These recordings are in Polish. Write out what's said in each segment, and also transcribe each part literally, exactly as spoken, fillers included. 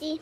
I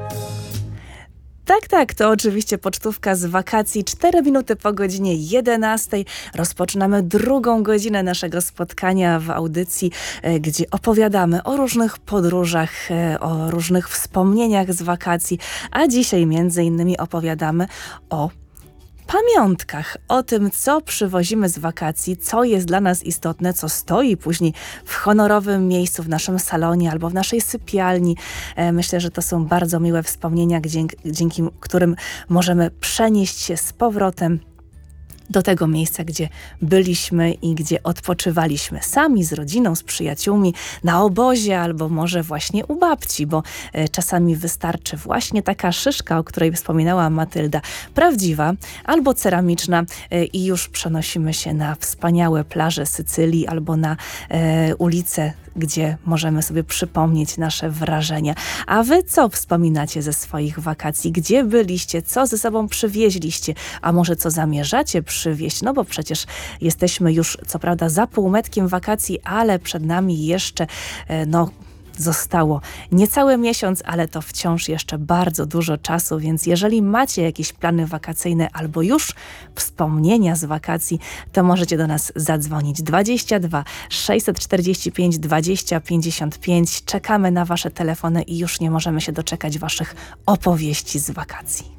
Tak, tak, to oczywiście pocztówka z wakacji. Cztery minuty po godzinie jedenastej rozpoczynamy drugą godzinę naszego spotkania w audycji, e, gdzie opowiadamy o różnych podróżach, e, o różnych wspomnieniach z wakacji, a dzisiaj między innymi opowiadamy o pamiątkach, o tym, co przywozimy z wakacji, co jest dla nas istotne, co stoi później w honorowym miejscu, w naszym salonie albo w naszej sypialni. E, Myślę, że to są bardzo miłe wspomnienia, dzięki, dzięki którym możemy przenieść się z powrotem do tego miejsca, gdzie byliśmy i gdzie odpoczywaliśmy sami, z rodziną, z przyjaciółmi, na obozie albo może właśnie u babci, bo e, czasami wystarczy właśnie taka szyszka, o której wspominała Matylda, prawdziwa albo ceramiczna e, i już przenosimy się na wspaniałe plaże Sycylii albo na e, ulice, gdzie możemy sobie przypomnieć nasze wrażenia. A wy co wspominacie ze swoich wakacji? Gdzie byliście? Co ze sobą przywieźliście? A może co zamierzacie przywieźć? No bo przecież jesteśmy już co prawda za półmetkiem wakacji, ale przed nami jeszcze e, no zostało niecały miesiąc, ale to wciąż jeszcze bardzo dużo czasu, więc jeżeli macie jakieś plany wakacyjne albo już wspomnienia z wakacji, to możecie do nas zadzwonić dwadzieścia dwa sześćset czterdzieści pięć dwadzieścia pięćdziesiąt pięć. Czekamy na wasze telefony i już nie możemy się doczekać waszych opowieści z wakacji.